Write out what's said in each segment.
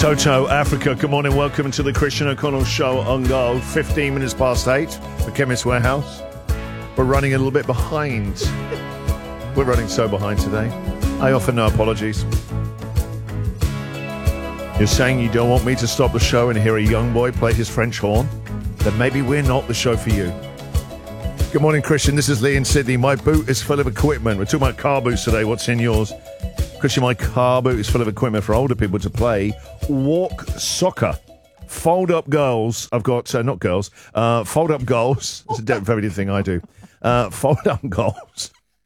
Toto, Africa, good morning. Welcome to the Christian O'Connell Show on Gold. 15 minutes past 8, the Chemist Warehouse. We're running a little bit behind. We're running so behind today. I offer no apologies. You're saying you don't want me to stop the show and hear a young boy play his French horn? Then maybe we're not the show for you. Good morning, Christian. This is Lee in Sydney. My boot is full of equipment. We're talking about car boots today. What's in yours? Christian, my car boot is full of equipment for older people to play walk soccer. Fold-up goals. I've got, not girls, fold-up goals. It's a very different thing I do. Fold-up goals.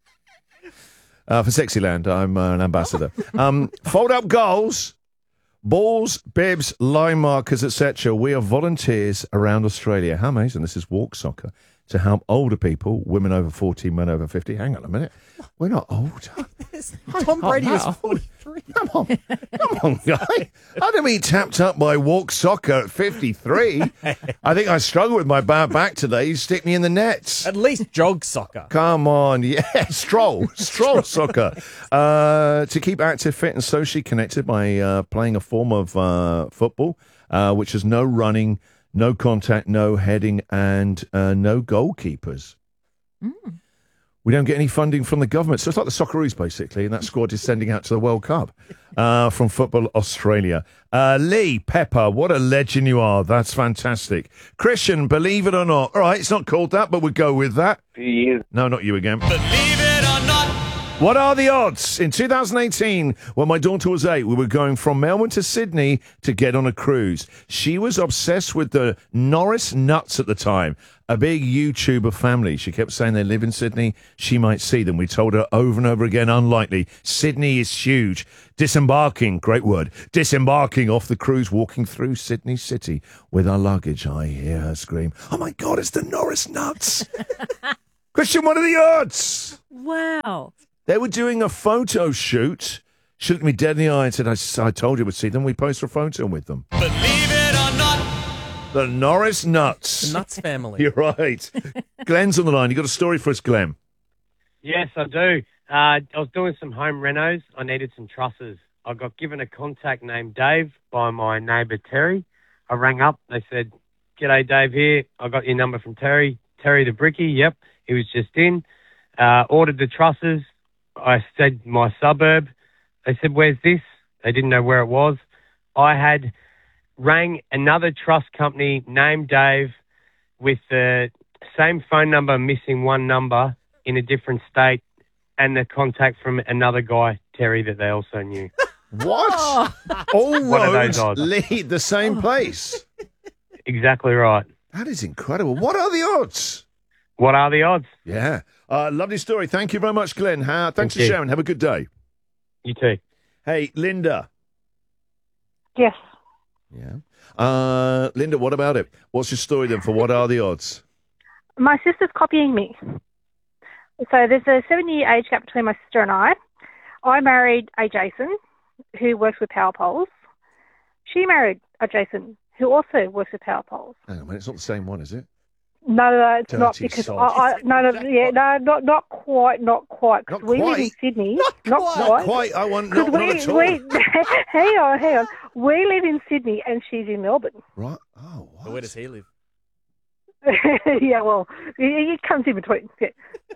For Sexyland, I'm an ambassador. Fold-up goals, balls, bibs, line markers, etc. We are volunteers around Australia. How amazing. This is walk soccer to help older people, women over 40, men over 50. Hang on a minute. We're not older. Tom Brady is 43. Come on, guy. I don't mean tapped up by walk soccer at 53. I think I struggle with my bad back today. You stick me in the nets. At least jog soccer. Come on. Yeah, stroll soccer. To keep active, fit and socially connected by playing a form of football, which has no running, no contact, no heading, and no goalkeepers. Mm. We don't get any funding from the government. So it's like the Socceroos, basically, and that squad is sending out to the World Cup from Football Australia. Lee Pepper, what a legend you are. That's fantastic. Christian, believe it or not. All right, it's not called that, but we'll go with that. He is. No, not you again. Believe it or not. What are the odds? In 2018, when my daughter was 8, we were going from Melbourne to Sydney to get on a cruise. She was obsessed with the Norris Nuts at the time, a big YouTuber family. She kept saying they live in Sydney. She might see them. We told her over and over again, unlikely. Sydney is huge. Disembarking, great word, disembarking off the cruise, walking through Sydney City with our luggage. I hear her scream, "Oh my God, it's the Norris Nuts." Christian, what are the odds? Wow. They were doing a photo shoot. She looked me dead in the eye and said, I told you we'd see them. We posted a photo with them. Believe it or not. The Norris Nuts. The Nuts family. You're right. Glenn's on the line. You got a story for us, Glenn? Yes, I do. I was doing some home renos. I needed some trusses. I got given a contact named Dave by my neighbour Terry. I rang up. They said, "G'day, Dave here. I got your number from Terry. Terry the brickie." Yep, he was just in. Ordered the trusses. I said my suburb. They said, "Where's this?" They didn't know where it was. I had rang another truss company named Dave with the same phone number, missing one number in a different state, and the contact from another guy, Terry, that they also knew. What? Oh. All What are those roads odds? lead the same place. Exactly right. That is incredible. What are the odds? What are the odds? Yeah. Lovely story. Thank you very much, Glenn. Thanks Thank for you. sharing. Have a good day. You too. Hey, Linda. Yes. Yeah. Linda, what about it? What's your story then for What Are the Odds? My sister's copying me. So there's a 7-year age gap between my sister and I. I married a Jason who works with power poles. She married a Jason who also works with power poles. Hang on a minute. It's not the same one, is it? No, it's not Dirty because sod. not quite. Not We live in quite? Sydney. Not quite. I want not at all. Hang on. We live in Sydney and she's in Melbourne. Right. Oh, what? So where does he live? Yeah, well, it comes in between. Yeah.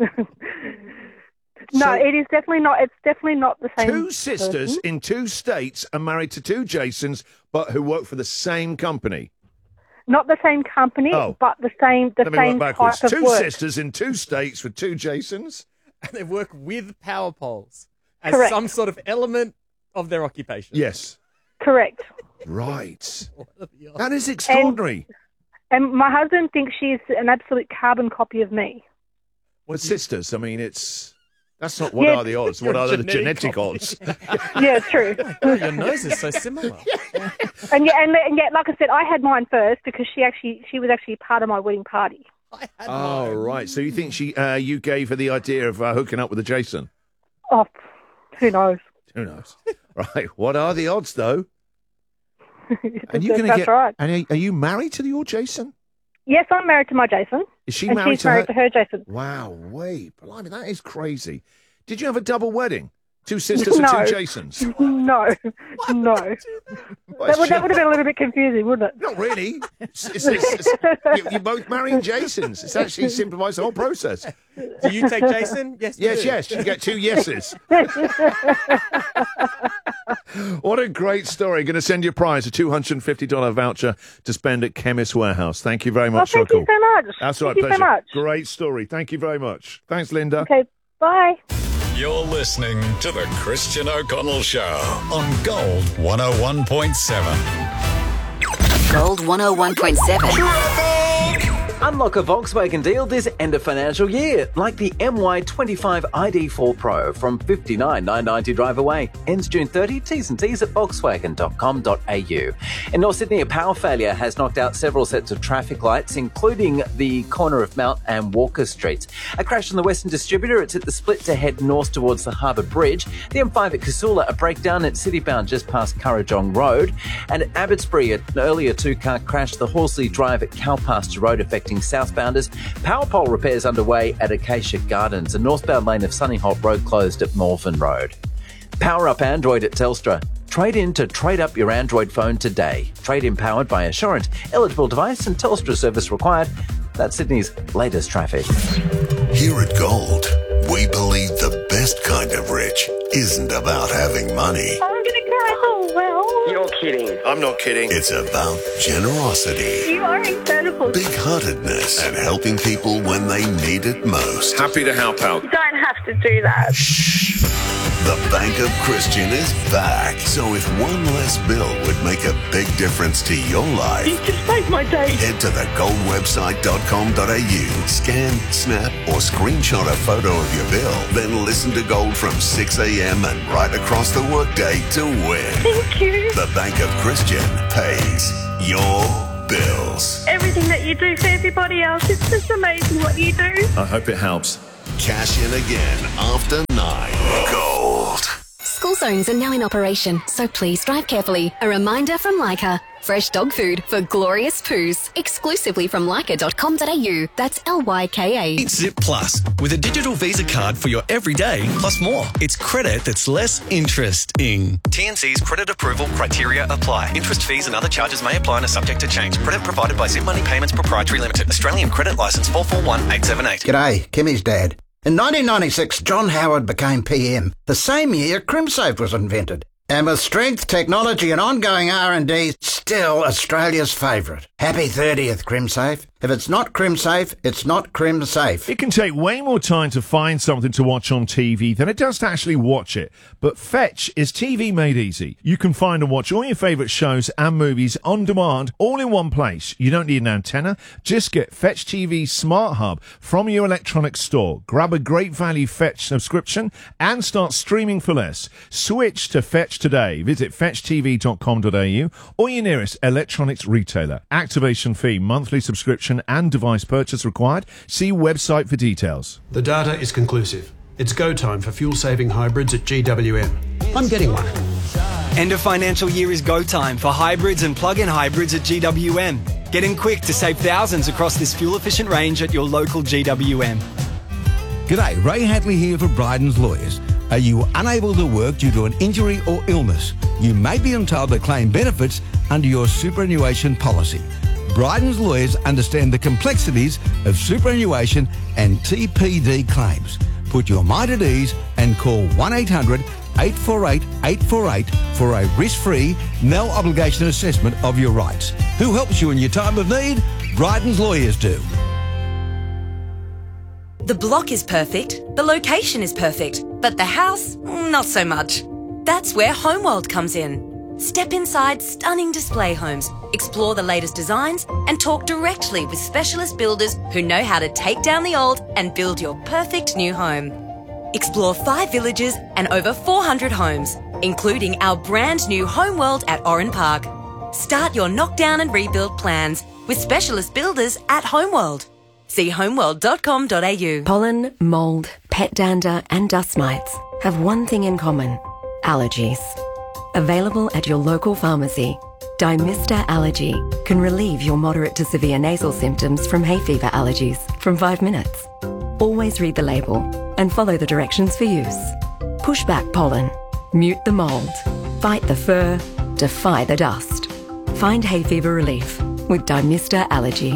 No, So- it is definitely not. It's definitely not the same. Two sisters person. in two states are married to two Jasons, but who work for the same company. Not the same company, Oh. but the same Let me same work backwards. type of Two work. sisters in two states with two Jasons. And they work with power poles as Correct. some sort of element of their occupation. Yes. Correct. Right. What are the odds? That is extraordinary. And my husband thinks she's an absolute carbon copy of me. With sisters, I mean, that's not what Yeah. are the odds. What are the Genetic genetic copy. odds? Yeah, true. Oh, your nose is so similar. and yet, like I said, I had mine first because she was actually part of my wedding party. I had Oh, mine. right. So you think you gave her the idea of hooking up with a Jason? Oh, who knows? Who knows? Right. What are the odds, though? And you're going to That's get. right. And are you married to your Jason? Yes, I'm married to my Jason, Is she and married she's to married her? to her Jason. Wow, wait, blimey, that is crazy. Did you have a double wedding? Two sisters No. and two Jasons? No, no. Well, That would have been a little bit confusing, wouldn't it? Not really. You're both marrying Jasons. It's actually simplifies the whole process. Do you take Jason? Yes, we do. Yes. You get 2 yeses. What a great story. Going to send you a prize, a $250 voucher to spend at Chemist Warehouse. Thank you very much, Thank you so much. That's all right, Thank you pleasure. so much. Great story. Thank you very much. Thanks, Linda. Okay, bye. You're listening to The Christian O'Connell Show on Gold 101.7. Gold 101.7. Unlock a Volkswagen deal this end of financial year, like the MY25 ID4 Pro from $59,990 drive away. Ends June 30. T's and T's at volkswagen.com.au. In North Sydney, a power failure has knocked out several sets of traffic lights, including the corner of Mount and Walker Streets. A crash on the Western Distributor. It's at the split to head north towards the Harbour Bridge. The M5 at Casula, a breakdown at Citybound just past Currajong Road. And at Abbotsbury, an earlier 2-car crash, the Horsley Drive at Calpastor Road, affecting southbounders. Power pole repairs underway at Acacia Gardens. A northbound lane of Sunnyholt Road closed at Morphin Road. Power up Android at Telstra. Trade in to trade up your Android phone today. Trade in powered by Assurant. Eligible device and Telstra service required. That's Sydney's latest traffic. Here at Gold, we believe the best kind of rich isn't about having money. I'm going to cry. Oh, well. You're kidding. I'm not kidding. It's about generosity, You are incredible. big-heartedness, and helping people when they need it most. Happy to help out. You don't have to do that. The Bank of Christian is back. So if one less bill would make a big difference to your life, You just made my day. head to thegoldwebsite.com.au, scan, snap, or screenshot a photo of your bill, then listen to Gold from 6 a.m. and right across the workday to win. Thank you. The Bank of Christian pays your bills. Everything that you do for everybody else, it's just amazing what you do. I hope it helps. Cash in again after 9. Gold. School zones are now in operation, so please drive carefully. A reminder from Leica. Fresh dog food for glorious poos. Exclusively from leica.com.au. That's LYKA. Zip Plus. With a digital Visa card for your everyday plus more. It's credit that's less interesting. TNC's credit approval criteria apply. Interest fees and other charges may apply and are subject to change. Credit provided by Zip Money Payments Proprietary Limited. Australian Credit Licence 441878. G'day, Kimmy's dad. In 1996, John Howard became PM. The same year, CrimSafe was invented. And with strength, technology and ongoing R&D, still Australia's favourite. Happy 30th, CrimSafe. If it's not CrimSafe, it's not CrimSafe. It can take way more time to find something to watch on TV than it does to actually watch it. But Fetch is TV made easy. You can find and watch all your favourite shows and movies on demand, all in one place. You don't need an antenna. Just get Fetch TV Smart Hub from your electronics store. Grab a great value Fetch subscription and start streaming for less. Switch to Fetch today. Visit fetchtv.com.au or your nearest electronics retailer. Activation fee, monthly subscription and device purchase required. See website for details. The data is conclusive. It's go time for fuel-saving hybrids at GWM. I'm getting one. End of financial year is go time for hybrids and plug-in hybrids at GWM. Get in quick to save thousands across this fuel-efficient range at your local GWM. G'day, Ray Hadley here for Bryden's Lawyers. Are you unable to work due to an injury or illness? You may be entitled to claim benefits under your superannuation policy. Bryden's Lawyers understand the complexities of superannuation and TPD claims. Put your mind at ease and call 1-800-848-848 for a risk-free, no-obligation assessment of your rights. Who helps you in your time of need? Bryden's Lawyers do. The block is perfect, the location is perfect, but the house, not so much. That's where Homeworld comes in. Step inside stunning display homes, explore the latest designs, and talk directly with specialist builders who know how to take down the old and build your perfect new home. Explore 5 villages and over 400 homes, including our brand new Homeworld at Oran Park. Start your knockdown and rebuild plans with specialist builders at Homeworld. See homeworld.com.au. Pollen, mould, pet dander and dust mites have one thing in common: allergies. Available at your local pharmacy. Dymista Allergy can relieve your moderate to severe nasal symptoms from hay fever allergies from 5 minutes. Always read the label and follow the directions for use. Push back pollen, mute the mould, fight the fur, defy the dust. Find hay fever relief with Dymista Allergy.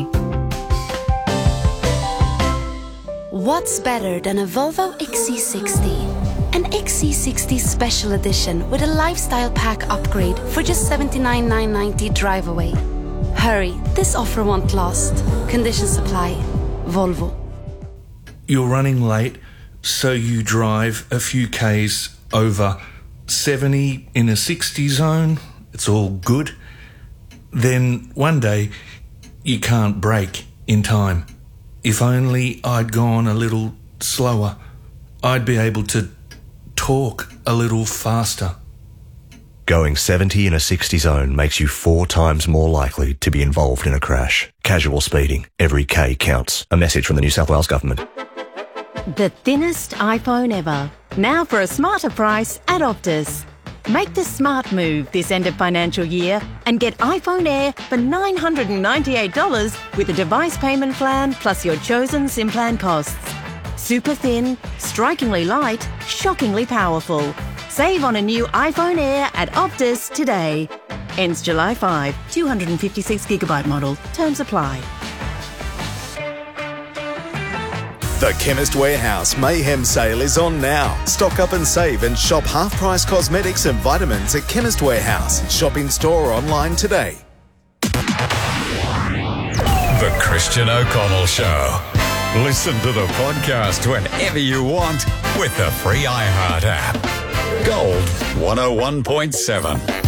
What's better than a Volvo XC60? An XC60 Special Edition with a lifestyle pack upgrade for just $79,990 drive away. Hurry, this offer won't last. Conditions apply. Volvo. You're running late, so you drive a few Ks over 70 in a 60 zone. It's all good. Then one day, you can't brake in time. If only I'd gone a little slower, I'd be able to talk a little faster. Going 70 in a 60 zone makes you 4 times more likely to be involved in a crash. Casual speeding. Every K counts. A message from the New South Wales Government. The thinnest iPhone ever. Now for a smarter price at Optus. Make the smart move this end of financial year and get iPhone Air for $998 with a device payment plan plus your chosen SIM plan costs. Super thin, strikingly light, shockingly powerful. Save on a new iPhone Air at Optus today. Ends July 5, 256GB model. Terms apply. The Chemist Warehouse Mayhem Sale is on now. Stock up and save and shop half-price cosmetics and vitamins at Chemist Warehouse. Shop in store or online today. The Christian O'Connell Show. Listen to the podcast whenever you want with the free iHeart app. Gold 101.7.